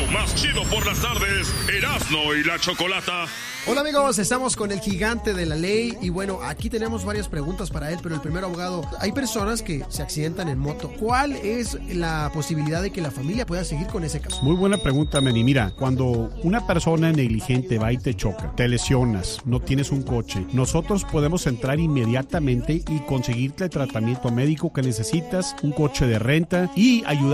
más chido por las tardes, Erasmo y la Chocolata. Hola amigos, estamos con el gigante de la ley y bueno, aquí tenemos varias preguntas para él, pero el primero, abogado, hay personas que se accidentan en moto. ¿Cuál es la posibilidad de que la familia pueda seguir con ese caso? Muy buena pregunta, Manny. Mira, cuando una persona negligente va y te choca, te lesionas, no tienes un coche, nosotros podemos entrar inmediatamente y conseguirte el tratamiento médico que necesitas, un coche de renta y ayudar